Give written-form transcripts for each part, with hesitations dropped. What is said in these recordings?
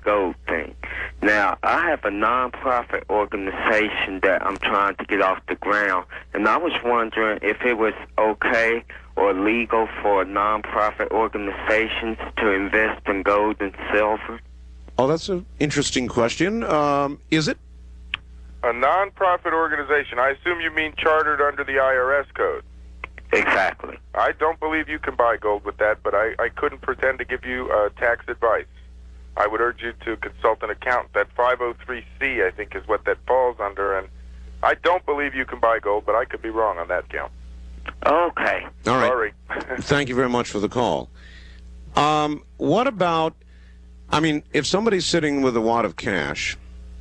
gold thing. Now, I have a nonprofit organization that I'm trying to get off the ground, and I was wondering if it was okay or legal for nonprofit organizations to invest in gold and silver. Oh, that's an interesting question. Is it? A non-profit organization. I assume you mean chartered under the IRS code. Exactly. I don't believe you can buy gold with that, but I couldn't pretend to give you tax advice. I would urge you to consult an accountant. That 503C, I think, is what that falls under, and I don't believe you can buy gold, but I could be wrong on that count. Okay. All right. Sorry. Thank you very much for the call. What about, if somebody's sitting with a wad of cash,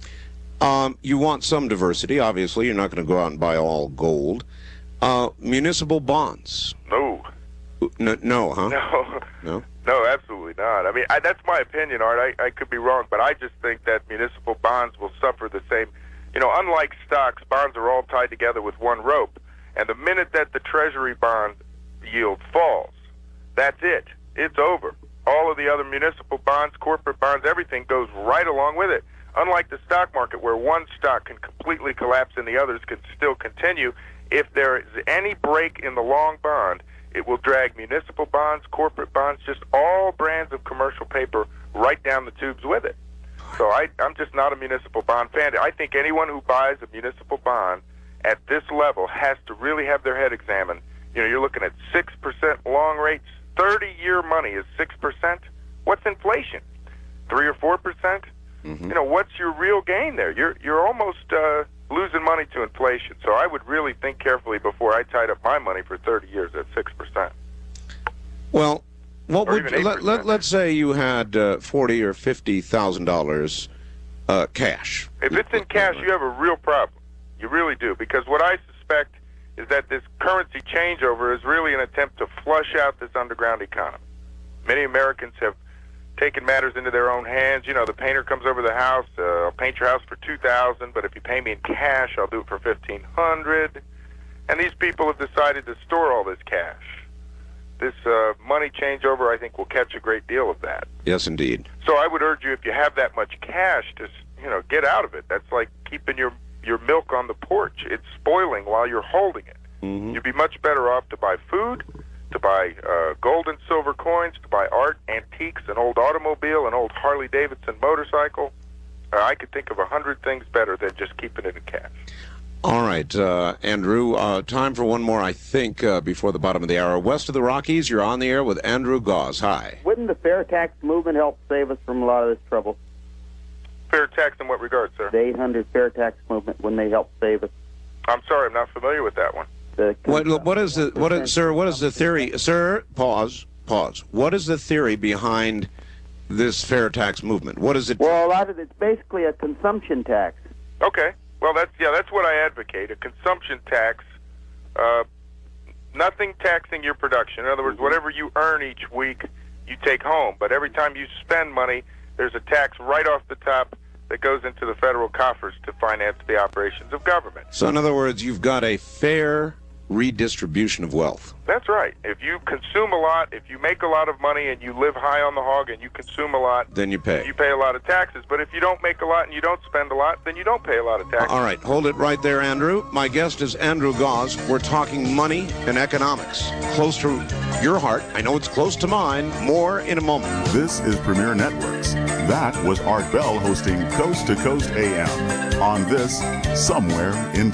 you want some diversity, obviously. You're not going to go out and buy all gold. Municipal bonds. No. No, huh? No, absolutely not. That's my opinion, Art. I could be wrong, but I just think that municipal bonds will suffer the same. Unlike stocks, bonds are all tied together with one rope. And the minute that the Treasury bond yield falls, that's it. It's over. All of the other municipal bonds, corporate bonds, everything goes right along with it. Unlike the stock market, where one stock can completely collapse and the others can still continue, if there is any break in the long bond, it will drag municipal bonds, corporate bonds, just all brands of commercial paper right down the tubes with it. So I'm just not a municipal bond fan. I think anyone who buys a municipal bond at this level has to really have their head examined. You're looking at 6% long rates. 30-year money is 6%. What's inflation? 3 or 4%? Mm-hmm. What's your real gain there? You're almost losing money to inflation. So I would really think carefully before I tied up my money for 30 years at 6%. Well, let's say you had $40,000 or $50,000 cash. If it's in cash, you have a real problem. You really do, because what I suspect is that this currency changeover is really an attempt to flush out this underground economy. Many Americans have taken matters into their own hands. The painter comes over the house, I'll paint your house for $2,000, but if you pay me in cash, I'll do it for $1,500. And these people have decided to store all this cash. This money changeover, I think, will catch a great deal of that. Yes, indeed. So I would urge you, if you have that much cash, to get out of it. That's like keeping your milk on the porch. It's spoiling while you're holding it. Mm-hmm. You'd be much better off to buy food, to buy gold and silver coins, to buy art, antiques, an old automobile, an old Harley-Davidson motorcycle. I could think of 100 things better than just keeping it in cash. All right, Andrew, time for one more, I think, before the bottom of the hour. West of the Rockies, you're on the air with Andrew Gause. Hi. Wouldn't the fair tax movement help save us from a lot of this trouble? Fair tax in what regard, sir? The 800 fair tax movement, when they help save us. I'm sorry, I'm not familiar with that one. What is the theory? Sir, pause. What is the theory behind this fair tax movement? What is it? Well, a lot of it's basically a consumption tax. Okay. Well, that's what I advocate, a consumption tax, nothing taxing your production. In other words, whatever you earn each week, you take home. But every time you spend money, there's a tax right off the top that goes into the federal coffers to finance the operations of government. So, in other words, you've got a fair redistribution of wealth. That's right. If you consume a lot, if you make a lot of money and you live high on the hog and you consume a lot, then you pay. You pay a lot of taxes. But if you don't make a lot and you don't spend a lot, then you don't pay a lot of taxes. All right. Hold it right there, Andrew. My guest is Andrew Gause. We're talking money and economics. Close to your heart. I know it's close to mine. More in a moment. This is Premier Networks. That was Art Bell hosting Coast to Coast AM on this Somewhere in